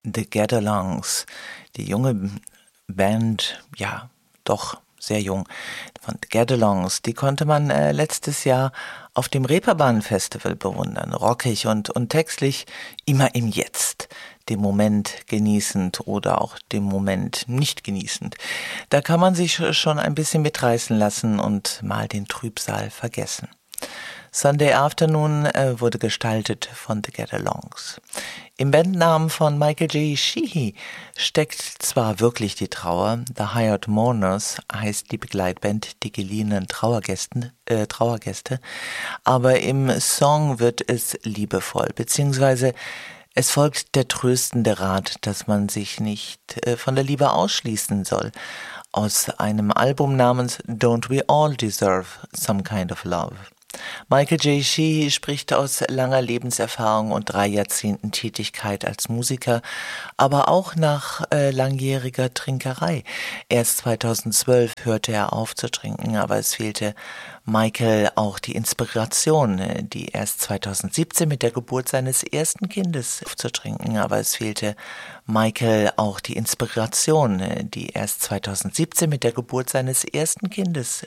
The Get-Alongs, die junge Band, ja, doch sehr jung, von The Get-Alongs, die konnte man letztes Jahr auf dem Reeperbahn-Festival bewundern. Rockig und textlich immer im Jetzt, dem Moment genießend oder auch dem Moment nicht genießend. Da kann man sich schon ein bisschen mitreißen lassen und mal den Trübsal vergessen. Sunday Afternoon wurde gestaltet von The Get-Alongs. Im Bandnamen von Michael J. Sheehy steckt zwar wirklich die Trauer, The Hired Mourners heißt die Begleitband, die geliehenen Trauergäste, aber im Song wird es liebevoll, beziehungsweise es folgt der tröstende Rat, dass man sich nicht von der Liebe ausschließen soll. Aus einem Album namens Don't We All Deserve Some Kind of Love. Michael J. Sheehy spricht aus langer Lebenserfahrung und 3 Jahrzehnten Tätigkeit als Musiker, aber auch nach langjähriger Trinkerei. Erst 2012 hörte er auf zu trinken, aber es fehlte Michael auch die Inspiration, die erst 2017 mit der Geburt seines ersten Kindes aufzutrinken, aber es fehlte Michael auch die Inspiration, die erst 2017 mit der Geburt seines ersten Kindes